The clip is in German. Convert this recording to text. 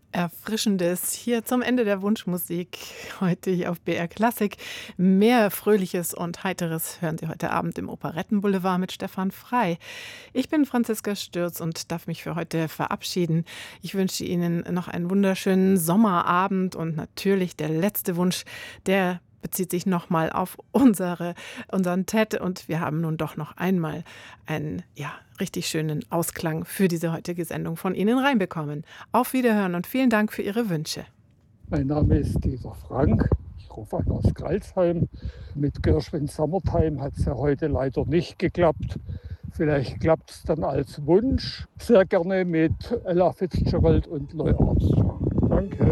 Erfrischendes hier zum Ende der Wunschmusik, heute hier auf BR Klassik. Mehr Fröhliches und Heiteres hören Sie heute Abend im Operettenboulevard mit Stefan Frei. Ich bin Franziska Stürz und darf mich für heute verabschieden. Ich wünsche Ihnen noch einen wunderschönen Sommerabend und natürlich der letzte Wunsch, der bezieht sich nochmal auf unseren Ted und wir haben nun doch noch einmal einen, ja, richtig schönen Ausklang für diese heutige Sendung von Ihnen reinbekommen. Auf Wiederhören und vielen Dank für Ihre Wünsche. Mein Name ist Dieter Frank. Ich rufe an aus Crailsheim. Mit Gershwin Summertime hat es ja heute leider nicht geklappt. Vielleicht klappt es dann als Wunsch. Sehr gerne mit Ella Fitzgerald und Louis Armstrong. Danke.